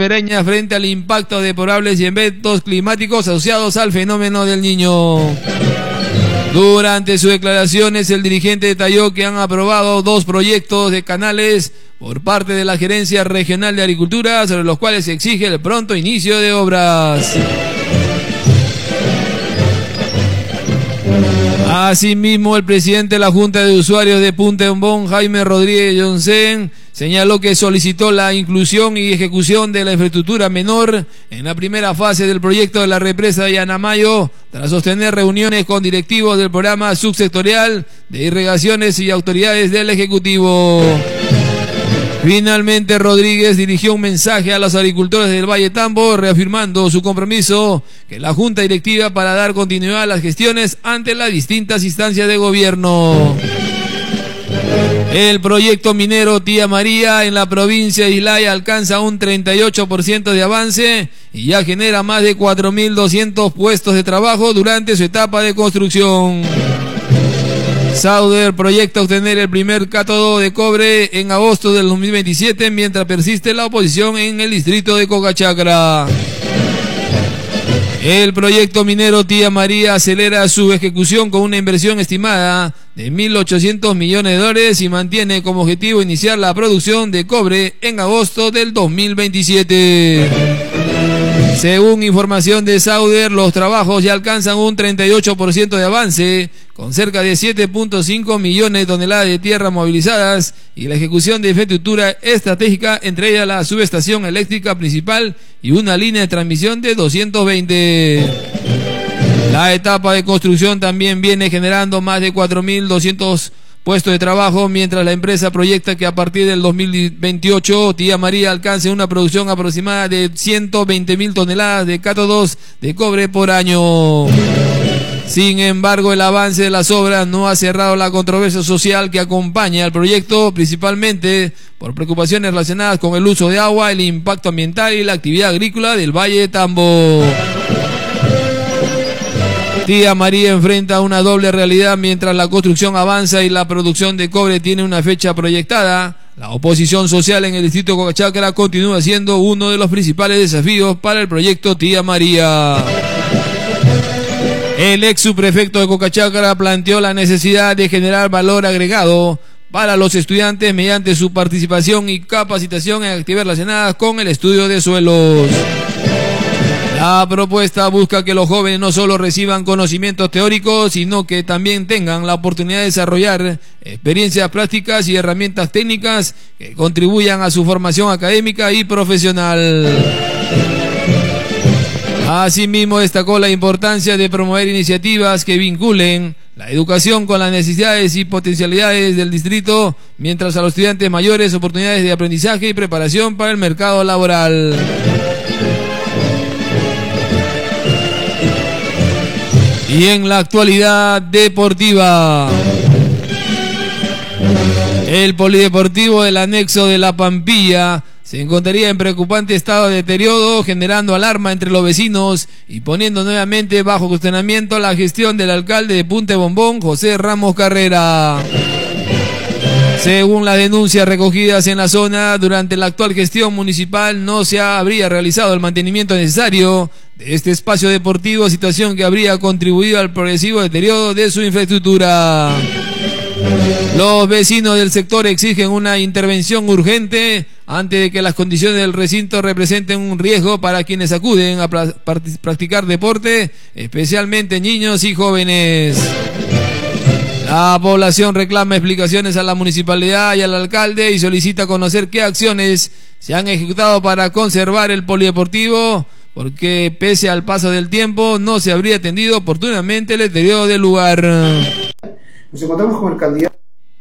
ribereñas frente al impacto de probables eventos climáticos asociados al fenómeno del Niño. Durante sus declaraciones, el dirigente detalló que han aprobado 2 proyectos de canales por parte de la Gerencia Regional de Agricultura, sobre los cuales se exige el pronto inicio de obras. Asimismo, el presidente de la Junta de Usuarios de Punta Bombón, Jaime Rodríguez Johnsen, señaló que solicitó la inclusión y ejecución de la infraestructura menor en la primera fase del proyecto de la represa de Yanamayo, tras sostener reuniones con directivos del programa subsectorial de irrigaciones y autoridades del Ejecutivo. Finalmente, Rodríguez dirigió un mensaje a los agricultores del Valle Tambo, reafirmando su compromiso que la Junta Directiva para dar continuidad a las gestiones ante las distintas instancias de gobierno. El proyecto minero Tía María en la provincia de Islay alcanza un 38% de avance y ya genera más de 4.200 puestos de trabajo durante su etapa de construcción. Sauder proyecta obtener el primer cátodo de cobre en agosto del 2027, mientras persiste la oposición en el distrito de Cocachacra. El proyecto minero Tía María acelera su ejecución con una inversión estimada de $1.800 millones y mantiene como objetivo iniciar la producción de cobre en agosto del 2027. Según información de Sauder, los trabajos ya alcanzan un 38% de avance, con cerca de 7.5 millones de toneladas de tierra movilizadas y la ejecución de infraestructura estratégica, entre ellas la subestación eléctrica principal y una línea de transmisión de 220. La etapa de construcción también viene generando más de 4.200 puestos de trabajo, mientras la empresa proyecta que a partir del 2028 Tía María alcance una producción aproximada de 120.000 toneladas de cátodos de cobre por año. Sin embargo, el avance de las obras no ha cerrado la controversia social que acompaña al proyecto, principalmente por preocupaciones relacionadas con el uso de agua, el impacto ambiental y la actividad agrícola del Valle de Tambo. Tía María enfrenta una doble realidad mientras la construcción avanza y la producción de cobre tiene una fecha proyectada. La oposición social en el distrito de Cocachacra continúa siendo uno de los principales desafíos para el proyecto Tía María. El ex subprefecto de Cocachacra planteó la necesidad de generar valor agregado para los estudiantes mediante su participación y capacitación en actividades relacionadas con el estudio de suelos. La propuesta busca que los jóvenes no solo reciban conocimientos teóricos, sino que también tengan la oportunidad de desarrollar experiencias prácticas y herramientas técnicas que contribuyan a su formación académica y profesional. Asimismo, destacó la importancia de promover iniciativas que vinculen la educación con las necesidades y potencialidades del distrito, mientras a los estudiantes mayores oportunidades de aprendizaje y preparación para el mercado laboral. Y en la actualidad deportiva, el polideportivo del anexo de La Pampilla se encontraría en preocupante estado de deterioro, generando alarma entre los vecinos y poniendo nuevamente bajo cuestionamiento la gestión del alcalde de Punta Bombón, José Ramos Carrera. Según las denuncias recogidas en la zona, durante la actual gestión municipal no se habría realizado el mantenimiento necesario de este espacio deportivo, situación que habría contribuido al progresivo deterioro de su infraestructura. Los vecinos del sector exigen una intervención urgente antes de que las condiciones del recinto representen un riesgo para quienes acuden a practicar deporte, especialmente niños y jóvenes. La población reclama explicaciones a la municipalidad y al alcalde y solicita conocer qué acciones se han ejecutado para conservar el polideportivo, porque pese al paso del tiempo no se habría atendido oportunamente el deterioro del lugar. Nos encontramos con el candidato.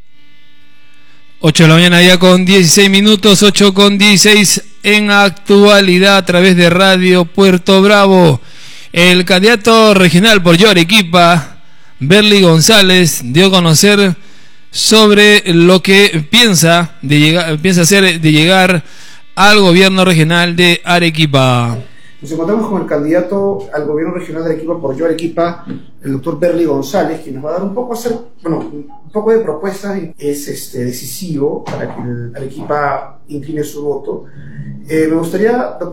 8 de la mañana ya con 16 minutos, 8 con 16 en actualidad a través de Radio Puerto Bravo. El candidato regional por Yo Arequipa, Berly González, dio a conocer sobre lo que piensa hacer de llegar al gobierno regional de Arequipa. Nos encontramos con el candidato al gobierno regional de Arequipa por Yo Arequipa, el doctor Berly González, que nos va a dar un poco de propuestas. Es decisivo para que el Arequipa incline su voto. Me gustaría, doctor,